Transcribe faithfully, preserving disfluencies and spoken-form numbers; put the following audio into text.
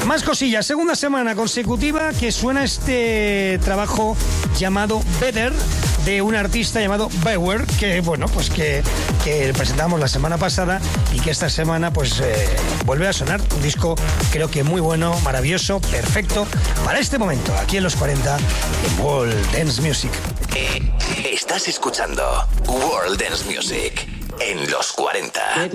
Más cosillas. Segunda semana consecutiva que suena este trabajo llamado Better, de un artista llamado Beware, que bueno, pues que, que presentamos la semana pasada y que esta semana pues eh, vuelve a sonar. Un disco creo que muy bueno, maravilloso, perfecto para este momento, aquí en los cuarenta en World Dance Music. Eh, estás escuchando World Dance Music en los cuarenta.